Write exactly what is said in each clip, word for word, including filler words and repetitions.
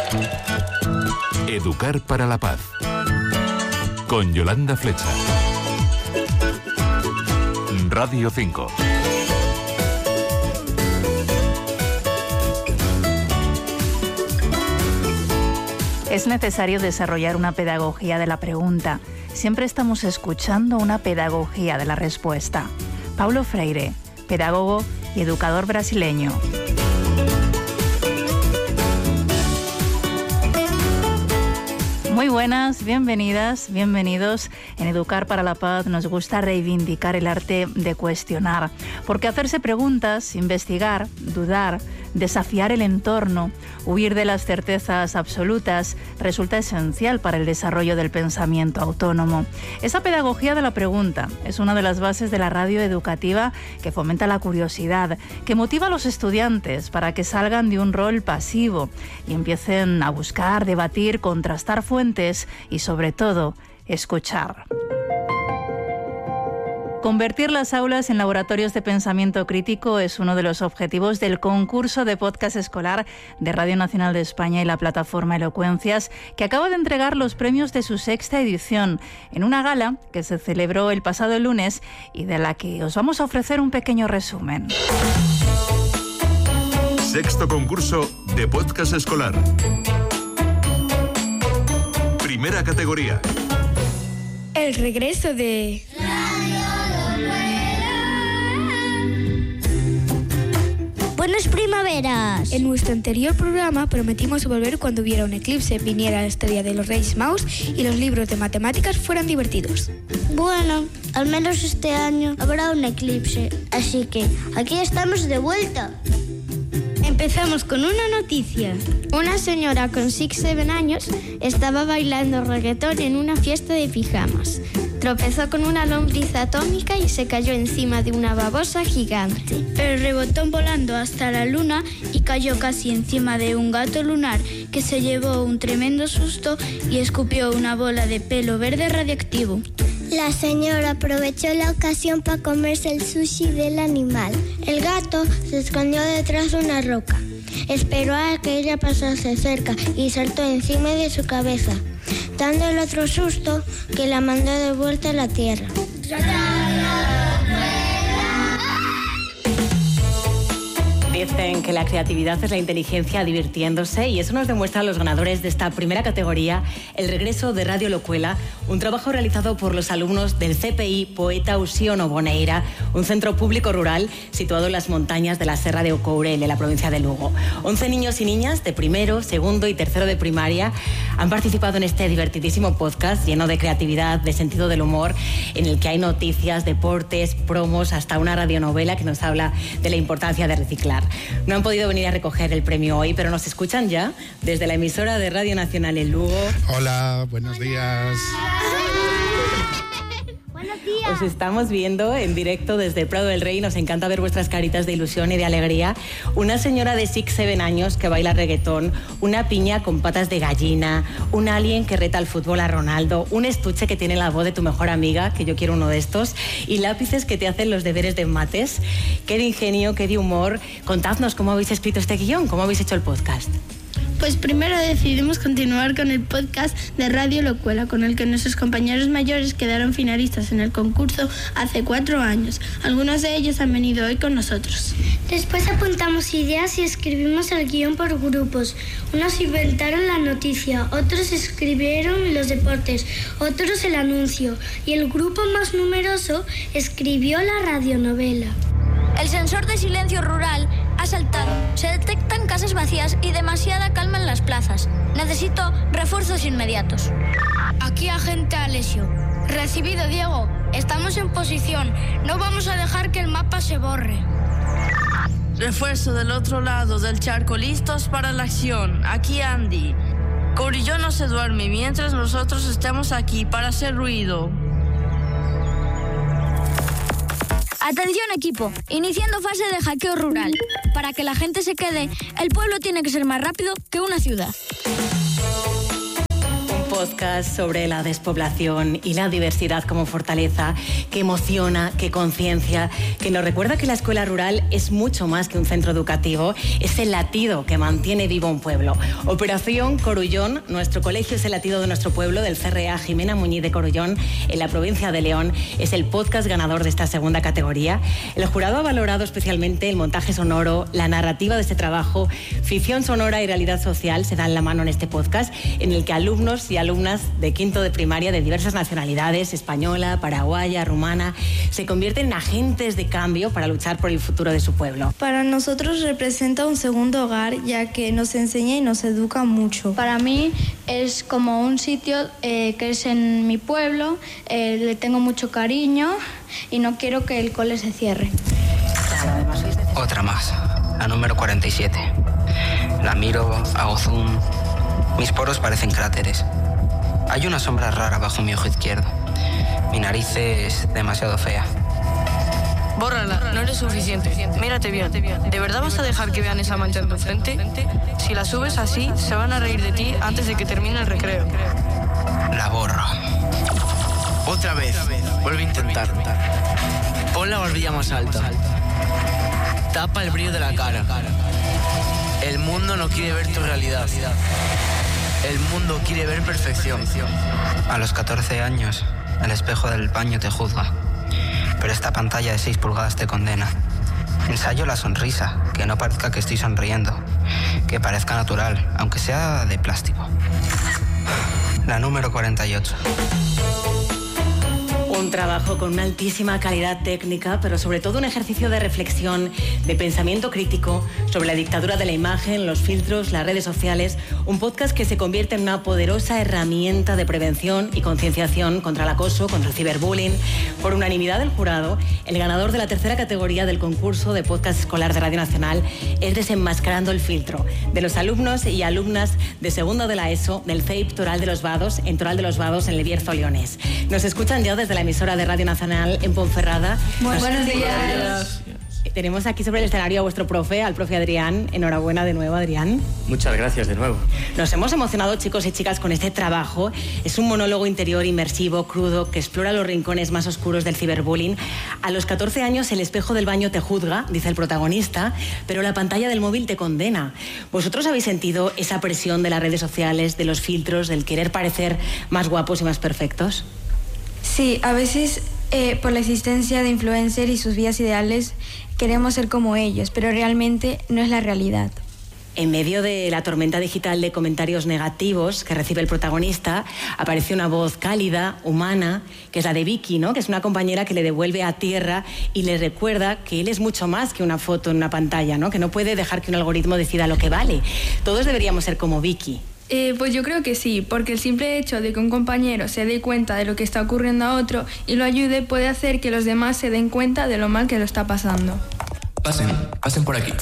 Educar para la paz. Con Yolanda Flecha. Radio cinco. Es necesario desarrollar una pedagogía de la pregunta. Siempre estamos escuchando una pedagogía de la respuesta. Paulo Freire, pedagogo y educador brasileño. Muy buenas, bienvenidas, bienvenidos. En Educar para la Paz nos gusta reivindicar el arte de cuestionar, porque hacerse preguntas, investigar, dudar, desafiar el entorno, huir de las certezas absolutas, resulta esencial para el desarrollo del pensamiento autónomo. Esa pedagogía de la pregunta es una de las bases de la radio educativa que fomenta la curiosidad, que motiva a los estudiantes para que salgan de un rol pasivo y empiecen a buscar, debatir, contrastar fuentes y, sobre todo, escuchar. Convertir las aulas en laboratorios de pensamiento crítico es uno de los objetivos del concurso de podcast escolar de Radio Nacional de España y la plataforma Elocuencias, que acaba de entregar los premios de su sexta edición en una gala que se celebró el pasado lunes y de la que os vamos a ofrecer un pequeño resumen. Sexto concurso de podcast escolar. Primera categoría. El regreso de... Buenas primaveras. En nuestro anterior programa prometimos volver cuando hubiera un eclipse, viniera la historia de los Reyes Magos y los libros de matemáticas fueran divertidos. Bueno, al menos este año habrá un eclipse, así que aquí estamos de vuelta. Empezamos con una noticia. Una señora con seis siete años estaba bailando reggaetón en una fiesta de pijamas. Tropezó con una lombriz atómica y se cayó encima de una babosa gigante. Pero rebotó volando hasta la luna y cayó casi encima de un gato lunar que se llevó un tremendo susto y escupió una bola de pelo verde radioactivo. La señora aprovechó la ocasión para comerse el sushi del animal. El gato se escondió detrás de una roca. Esperó a que ella pasase cerca y saltó encima de su cabeza, dándole otro susto que la mandó de vuelta a la tierra. Dicen que la creatividad es la inteligencia divirtiéndose y eso nos demuestran los ganadores de esta primera categoría, el regreso de Radio Locuela, un trabajo realizado por los alumnos del C P I Poeta Usiono Boneira, un centro público rural situado en las montañas de la Serra de Ocourel, en la provincia de Lugo. once niños y niñas de primero, segundo y tercero de primaria han participado en este divertidísimo podcast lleno de creatividad, de sentido del humor, en el que hay noticias, deportes, promos, hasta una radionovela que nos habla de la importancia de reciclar. No han podido venir a recoger el premio hoy, pero nos escuchan ya desde la emisora de Radio Nacional en Lugo. Hola, buenos días. Buenos días. Os estamos viendo en directo desde el Prado del Rey. Nos encanta ver vuestras caritas de ilusión y de alegría. Una señora de seis siete años que baila reggaetón, una piña con patas de gallina, un alien que reta al fútbol a Ronaldo, un estuche que tiene la voz de tu mejor amiga, que yo quiero uno de estos, y lápices que te hacen los deberes de mates. Qué de ingenio, qué de humor. Contadnos cómo habéis escrito este guión, cómo habéis hecho el podcast. Pues primero decidimos continuar con el podcast de Radio Locuela, con el que nuestros compañeros mayores quedaron finalistas en el concurso hace cuatro años. Algunos de ellos han venido hoy con nosotros. Después apuntamos ideas y escribimos el guión por grupos. Unos inventaron la noticia, otros escribieron los deportes, otros el anuncio y el grupo más numeroso escribió la radionovela. El sensor de silencio rural ha saltado. Se detectan casas vacías y demasiada calma en las plazas. Necesito refuerzos inmediatos. Aquí agente Alessio. Recibido, Diego. Estamos en posición. No vamos a dejar que el mapa se borre. Refuerzo del otro lado del charco, listos para la acción. Aquí Andy. Corillo no se duerme mientras nosotros estemos aquí para hacer ruido. Atención equipo, iniciando fase de hackeo rural. Para que la gente se quede, el pueblo tiene que ser más rápido que una ciudad. podcast sobre la despoblación y la diversidad como fortaleza, que emociona, que conciencia, que nos recuerda que la escuela rural es mucho más que un centro educativo, es el latido que mantiene vivo un pueblo. Operación Corullón, nuestro colegio es el latido de nuestro pueblo, del C R A Jimena Muñiz de Corullón, en la provincia de León, es el podcast ganador de esta segunda categoría. El jurado ha valorado especialmente el montaje sonoro, la narrativa de este trabajo, ficción sonora y realidad social se dan la mano en este podcast, en el que alumnos y alumnas de quinto de primaria de diversas nacionalidades, española, paraguaya, rumana, se convierten en agentes de cambio para luchar por el futuro de su pueblo. Para nosotros representa un segundo hogar, ya que nos enseña y nos educa mucho. Para mí es como un sitio eh, que es en mi pueblo, eh, le tengo mucho cariño y no quiero que el cole se cierre. Otra más, la número cuarenta y siete. La miro, hago zoom. Mis poros parecen cráteres. Hay una sombra rara bajo mi ojo izquierdo. Mi nariz es demasiado fea. Bórrala, no eres suficiente. Mírate bien. ¿De verdad vas a dejar que vean esa mancha en tu frente? Si la subes así, se van a reír de ti antes de que termine el recreo. La borro. Otra vez. Vuelve a intentar. Pon la barbilla más alta. Tapa el brillo de la cara. El mundo no quiere ver tu realidad. El mundo quiere ver perfección. A los catorce años, el espejo del baño te juzga. Pero esta pantalla de seis pulgadas te condena. Ensayo la sonrisa, que no parezca que estoy sonriendo. Que parezca natural, aunque sea de plástico. La número cuarenta y ocho. Un trabajo con una altísima calidad técnica, pero sobre todo un ejercicio de reflexión, de pensamiento crítico sobre la dictadura de la imagen, los filtros, las redes sociales. Un podcast que se convierte en una poderosa herramienta de prevención y concienciación contra el acoso, contra el ciberbullying. Por unanimidad del jurado, el ganador de la tercera categoría del concurso de podcast escolar de Radio Nacional es Desenmascarando el filtro, de los alumnos y alumnas de segundo de la ESO del C E I P Toral de los Vados, en Toral de los Vados, en El Bierzo, Leones. Nos escuchan ya desde la emisora de Radio Nacional en Ponferrada. Muy buenos días. Tenemos aquí sobre el escenario a vuestro profe, al profe Adrián. Enhorabuena de nuevo, Adrián. Muchas gracias de nuevo. Nos hemos emocionado, chicos y chicas, con este trabajo. Es un monólogo interior inmersivo, crudo, que explora los rincones más oscuros del ciberbullying. A los catorce años, el espejo del baño te juzga, dice el protagonista, pero la pantalla del móvil te condena. ¿Vosotros habéis sentido esa presión de las redes sociales, de los filtros, del querer parecer más guapos y más perfectos? Sí, a veces eh, por la existencia de influencers y sus vidas ideales queremos ser como ellos, pero realmente no es la realidad. En medio de la tormenta digital de comentarios negativos que recibe el protagonista, aparece una voz cálida, humana, que es la de Vicky, ¿no? Que es una compañera que le devuelve a tierra y le recuerda que él es mucho más que una foto en una pantalla, ¿no? Que no puede dejar que un algoritmo decida lo que vale. Todos deberíamos ser como Vicky. Eh, pues yo creo que sí, porque el simple hecho de que un compañero se dé cuenta de lo que está ocurriendo a otro y lo ayude puede hacer que los demás se den cuenta de lo mal que lo está pasando. Pasen, pasen por aquí.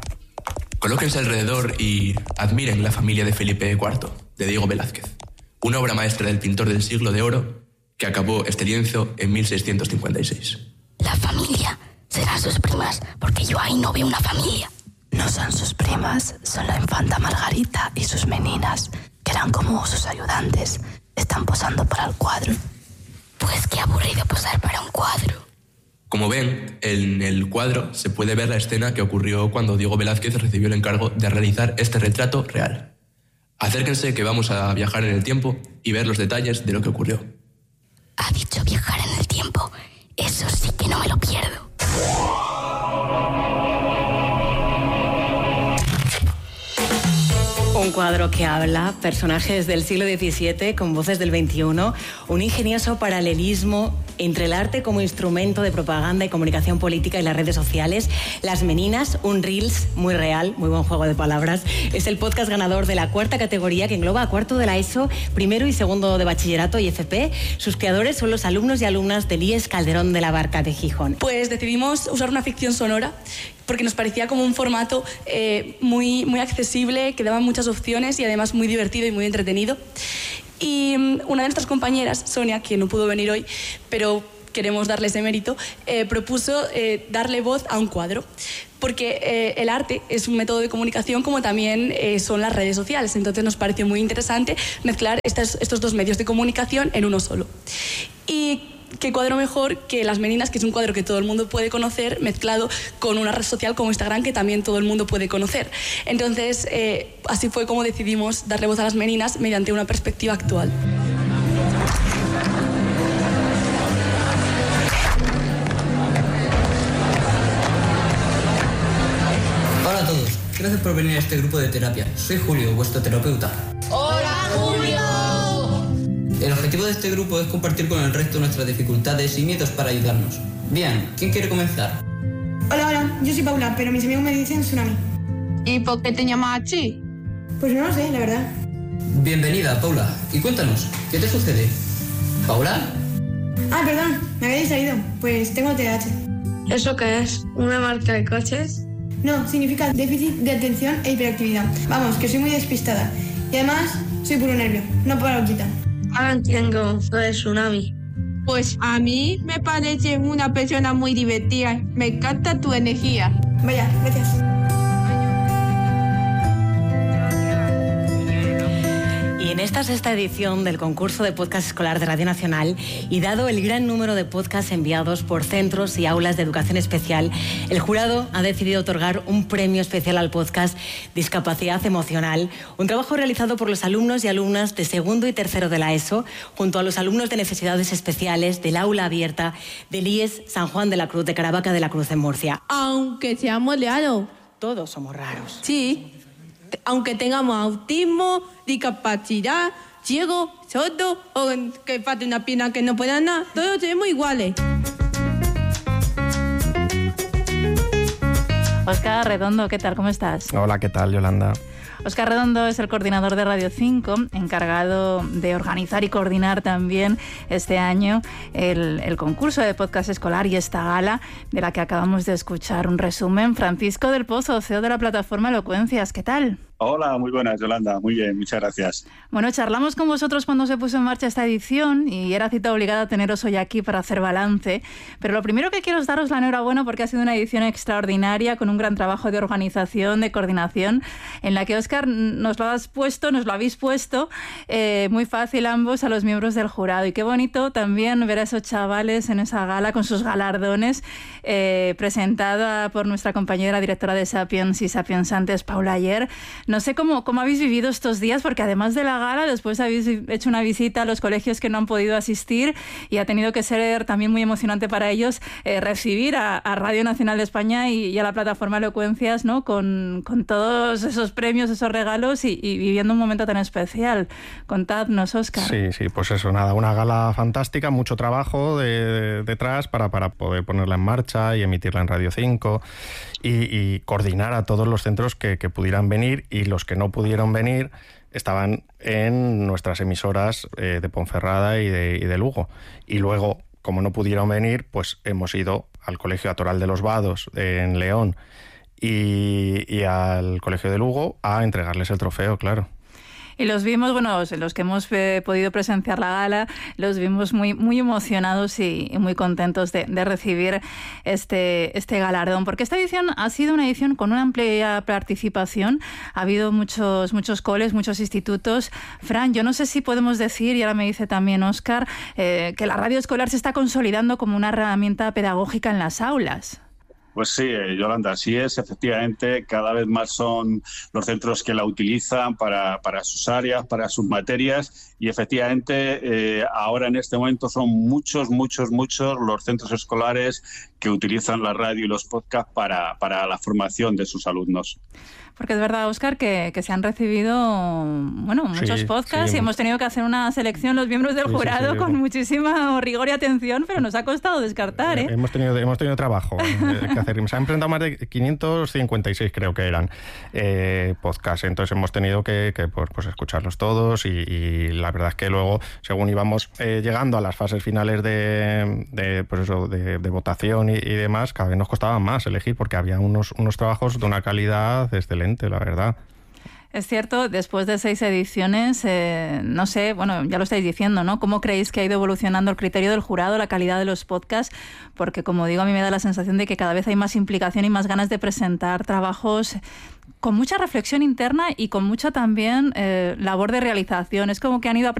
Colóquense alrededor y admiren La familia de Felipe cuarto, de Diego Velázquez, una obra maestra del pintor del siglo de oro que acabó este lienzo en mil seiscientos cincuenta y seis. La familia serán sus primas, porque yo ahí no veo una familia. No son sus primas, son la infanta Margarita y sus meninas, que eran como sus ayudantes. Están posando para el cuadro. Pues qué aburrido posar para un cuadro. Como ven, en el cuadro se puede ver la escena que ocurrió cuando Diego Velázquez recibió el encargo de realizar este retrato real. Acérquense que vamos a viajar en el tiempo y ver los detalles de lo que ocurrió. Ha dicho viajar en el tiempo. Eso sí que no me lo pierdo. Un cuadro que habla, personajes del siglo diecisiete con voces del veintiuno, un ingenioso paralelismo entre el arte como instrumento de propaganda y comunicación política y las redes sociales. Las Meninas, un Reels muy real, muy buen juego de palabras. Es el podcast ganador de la cuarta categoría que engloba a cuarto de la ESO, primero y segundo de bachillerato y F P. Sus creadores son los alumnos y alumnas del I E S Calderón de la Barca de Gijón. Pues decidimos usar una ficción sonora porque nos parecía como un formato eh, muy, muy accesible, que daba muchas opciones y además muy divertido y muy entretenido. Y una de nuestras compañeras, Sonia, que no pudo venir hoy, pero queremos darle ese mérito, eh, propuso eh, darle voz a un cuadro. porque eh, el arte es un método de comunicación como también eh, son las redes sociales. Entonces nos pareció muy interesante mezclar estas, estos dos medios de comunicación en uno solo. Y qué cuadro mejor que Las Meninas, que es un cuadro que todo el mundo puede conocer, mezclado con una red social como Instagram, que también todo el mundo puede conocer. Entonces, eh, así fue como decidimos darle voz a Las Meninas mediante una perspectiva actual. Hola a todos, gracias por venir a este grupo de terapia. Soy Julio, vuestro terapeuta. ¡Hola, Julio! El objetivo de este grupo es compartir con el resto nuestras dificultades y miedos para ayudarnos. Bien, ¿quién quiere comenzar? Hola, hola, yo soy Paula, pero mis amigos me dicen Tsunami. ¿Y por qué te llamas así? Pues no lo sé, la verdad. Bienvenida, Paula. Y cuéntanos, ¿qué te sucede? ¿Paula? Ah, perdón, me había distraído. Pues tengo T D A H. ¿Eso qué es? ¿Una marca de coches? No, significa déficit de atención e hiperactividad. Vamos, que soy muy despistada. Y además, soy puro nervio, no paro quita. Ahora entiendo lo de Tsunami. Pues a mí me parece una persona muy divertida. Me encanta tu energía. Vaya, gracias. Y en esta sexta edición del concurso de podcast escolar de Radio Nacional, y dado el gran número de podcasts enviados por centros y aulas de educación especial, el jurado ha decidido otorgar un premio especial al podcast Discapacidad Emocional, un trabajo realizado por los alumnos y alumnas de segundo y tercero de la ESO, junto a los alumnos de necesidades especiales del aula abierta del I E S San Juan de la Cruz de Caravaca de la Cruz en Murcia. Aunque seamos raros. Todos somos raros. Sí. Aunque tengamos autismo, discapacidad, ciego, sordo o que falte una pierna que no pueda nada, todos somos iguales. Óscar Redondo, ¿qué tal? ¿Cómo estás? Hola, ¿qué tal, Yolanda? Óscar Redondo es el coordinador de Radio cinco, encargado de organizar y coordinar también este año el, el concurso de podcast escolar y esta gala de la que acabamos de escuchar un resumen. Francisco del Pozo, C E O de la plataforma Elocuencias, ¿qué tal? Hola, muy buenas, Yolanda. Muy bien, muchas gracias. Bueno, charlamos con vosotros cuando se puso en marcha esta edición y era cita obligada teneros hoy aquí para hacer balance. Pero lo primero que quiero es daros la enhorabuena porque ha sido una edición extraordinaria con un gran trabajo de organización, de coordinación, en la que, Óscar, nos lo has puesto, nos lo habéis puesto eh, muy fácil ambos a los miembros del jurado. Y qué bonito también ver a esos chavales en esa gala con sus galardones, eh, presentada por nuestra compañera directora de Sapiens y Sapiensantes, Paula Ayer. No sé cómo, cómo habéis vivido estos días, porque además de la gala, después habéis hecho una visita a los colegios que no han podido asistir y ha tenido que ser también muy emocionante para ellos eh, recibir a, a Radio Nacional de España y, y a la plataforma Elocuencias, ¿no? Con, con todos esos premios, esos regalos y, y viviendo un momento tan especial. Contadnos, Óscar. Sí, sí, pues eso, nada, una gala fantástica, mucho trabajo de, de, detrás para, para poder ponerla en marcha y emitirla en Radio cinco y, y coordinar a todos los centros que, que pudieran venir, y los que no pudieron venir estaban en nuestras emisoras eh, de Ponferrada y de, y de Lugo. Y luego, como no pudieron venir, pues hemos ido al Colegio Atoral de los Vados en León y, y al Colegio de Lugo a entregarles el trofeo, claro. Y los vimos, bueno, los que hemos eh, podido presenciar la gala, los vimos muy, muy emocionados y, y muy contentos de, de recibir este, este galardón, porque esta edición ha sido una edición con una amplia participación. Ha habido muchos, muchos coles, muchos institutos. Fran, yo no sé si podemos decir, y ahora me dice también Óscar, eh, que la radio escolar se está consolidando como una herramienta pedagógica en las aulas. Pues sí, Yolanda, así es. Efectivamente, cada vez más son los centros que la utilizan para, para sus áreas, para sus materias, y efectivamente eh, ahora en este momento son muchos, muchos, muchos los centros escolares que utilizan la radio y los podcasts para, para la formación de sus alumnos. Porque es verdad, Óscar, que, que se han recibido bueno, muchos sí, podcasts sí. y hemos tenido que hacer una selección los miembros del sí, jurado sí, sí, con muchísimo rigor y atención, pero nos ha costado descartar. ¿eh? Hemos tenido, hemos tenido trabajo eh, que hacer. Se han presentado más de quinientos cincuenta y seis, creo que eran, eh, podcasts. Entonces hemos tenido que, que pues, pues escucharlos todos y, y la verdad es que luego, según íbamos eh, llegando a las fases finales de, de, pues eso, de, de votación y, y demás, cada vez nos costaba más elegir porque había unos, unos trabajos de una calidad excelente, la verdad. Es cierto, después de seis ediciones, eh, no sé, bueno, ya lo estáis diciendo, ¿no? ¿Cómo creéis que ha ido evolucionando el criterio del jurado, la calidad de los podcasts? Porque, como digo, a mí me da la sensación de que cada vez hay más implicación y más ganas de presentar trabajos con mucha reflexión interna y con mucha también eh, labor de realización. Es como que han ido